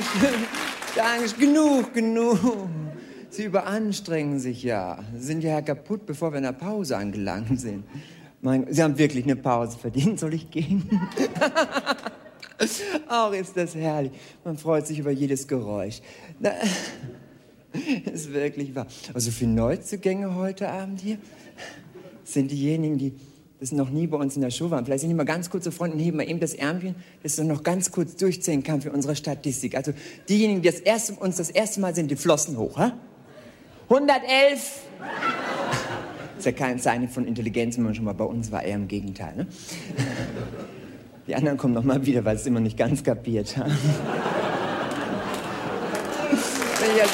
Dankeschön. Dankeschön. Genug. Sie überanstrengen sich ja. Sie sind ja kaputt, bevor wir in der Pause angelangt sind. Sie haben wirklich eine Pause verdient. Soll ich gehen? Auch ist das herrlich. Man freut sich über jedes Geräusch. Ist wirklich wahr. Also viele Neuzugänge heute Abend hier sind diejenigen, die das noch nie bei uns in der Show waren. Vielleicht sind die mal ganz kurz so Freunde und heben mal eben das Ärmchen, dass ich noch ganz kurz durchzählen kann für unsere Statistik. Also diejenigen, die uns das erste Mal sind, die Flossen hoch. Ha? 111. Ist ja kein Zeichen von Intelligenz, wenn man schon mal bei uns war, eher im Gegenteil. Ne? Die anderen kommen noch mal wieder, weil sie es immer nicht ganz kapiert haben. Ja,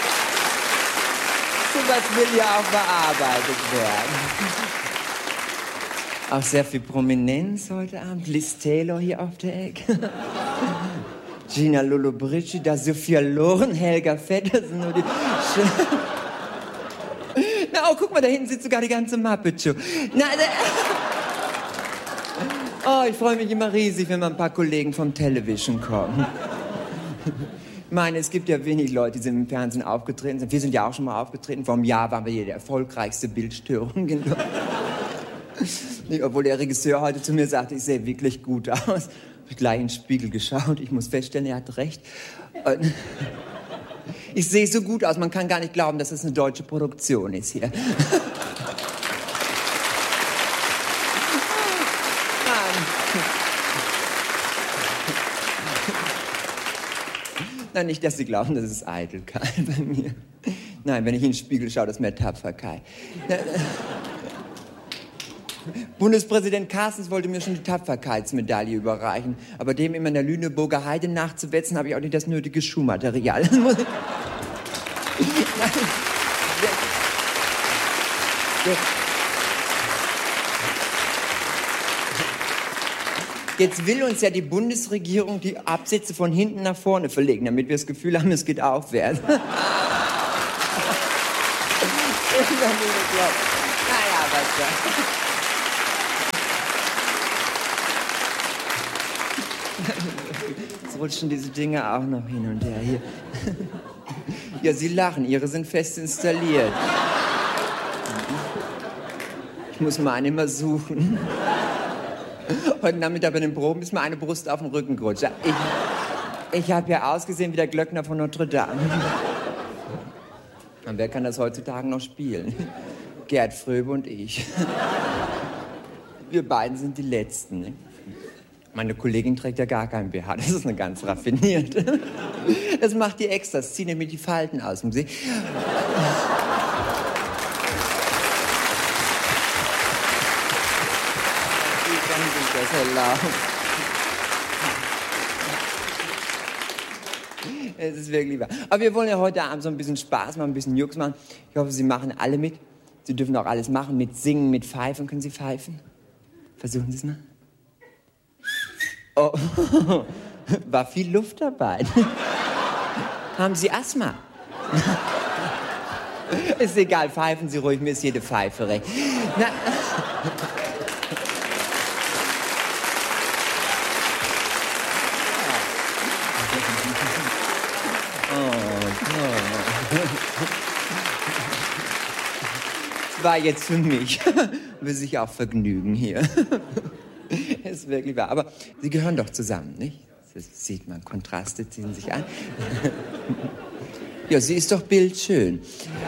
sowas will ja auch bearbeitet werden. Auch sehr viel Prominenz heute Abend. Liz Taylor hier auf der Ecke. Gina Lollobrigida, Sophia Loren, Helga Fett, das sind nur die... Na, oh, guck mal, da hinten sitzt sogar die ganze Muppet Show. Oh, ich freue mich immer riesig, wenn mal ein paar Kollegen vom Television kommen. Ich meine, es gibt ja wenig Leute, die sind im Fernsehen aufgetreten sind. Wir sind ja auch schon mal aufgetreten. Vor einem Jahr waren wir hier der erfolgreichste Bildstörung. Obwohl der Regisseur heute zu mir sagte, ich sehe wirklich gut aus. Hab ich gleich in den Spiegel geschaut. Ich muss feststellen, er hat recht. Ich sehe so gut aus, man kann gar nicht glauben, dass es eine deutsche Produktion ist hier. Nein, nicht, dass Sie glauben, das ist Eitelkeit bei mir. Nein, wenn ich in den Spiegel schaue, das ist mehr Tapferkeit. Bundespräsident Carstens wollte mir schon die Tapferkeitsmedaille überreichen. Aber dem immer in der Lüneburger Heide nachzuwetzen, habe ich auch nicht das nötige Schuhmaterial. Jetzt will uns ja die Bundesregierung die Absätze von hinten nach vorne verlegen, damit wir das Gefühl haben, es geht aufwärts. Naja, was Jetzt rutschen diese Dinge auch noch hin und her hier. Ja, Sie lachen, Ihre sind fest installiert. Ich muss meine immer suchen. Heute Nachmittag bei den Proben ist mir eine Brust auf den Rücken gerutscht. Ich habe ja ausgesehen wie der Glöckner von Notre Dame. Und wer kann das heutzutage noch spielen? Gerd Fröbe und ich. Wir beiden sind die Letzten. Ne? Meine Kollegin trägt ja gar kein BH. Das ist eine ganz raffinierte. Das macht die extra. Das ziehen nämlich die Falten aus. Muss ich? Es ist wirklich wahr. Aber wir wollen ja heute Abend so ein bisschen Spaß machen, ein bisschen Jux machen. Ich hoffe, Sie machen alle mit. Sie dürfen auch alles machen, mit Singen, mit Pfeifen. Können Sie pfeifen? Versuchen Sie es mal. Oh, war viel Luft dabei. Haben Sie Asthma? Ist egal, pfeifen Sie ruhig, mir ist jede Pfeife recht. Na, das war jetzt für mich. Will sich auch vergnügen hier. Ist wirklich wahr. Aber Sie gehören doch zusammen, nicht? Das sieht man, Kontraste ziehen sich an. Ja, sie ist doch bildschön.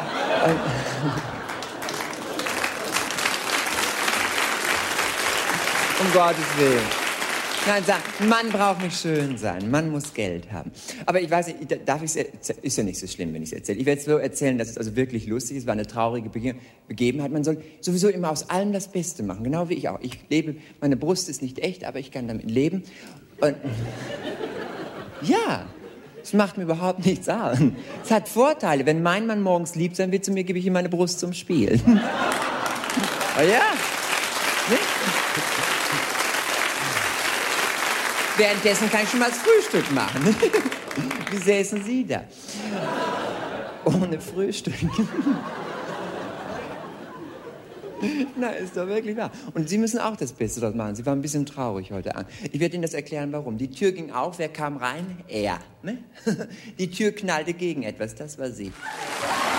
Um Gottes Willen. Nein, ein Mann braucht nicht schön sein. Ein Mann muss Geld haben. Aber ich weiß nicht, darf ich es ist ja nicht so schlimm, wenn ich es erzähle. Ich werde es so erzählen, dass es also wirklich lustig ist. Es war eine traurige Begebenheit. Man soll sowieso immer aus allem das Beste machen. Genau wie ich auch. Ich lebe, meine Brust ist nicht echt, aber ich kann damit leben. Und ja, es macht mir überhaupt nichts aus. Es hat Vorteile. Wenn mein Mann morgens lieb sein will zu mir, gebe ich ihm meine Brust zum Spielen. Oh ja. Nicht? Währenddessen kann ich schon mal das Frühstück machen. Wie säßen Sie da? Ohne Frühstück. Na, ist doch wirklich wahr. Und Sie müssen auch das Beste daraus machen. Sie waren ein bisschen traurig heute Abend. Ich werde Ihnen das erklären, warum. Die Tür ging auf, wer kam rein? Er. Ne? Die Tür knallte gegen etwas, das war sie.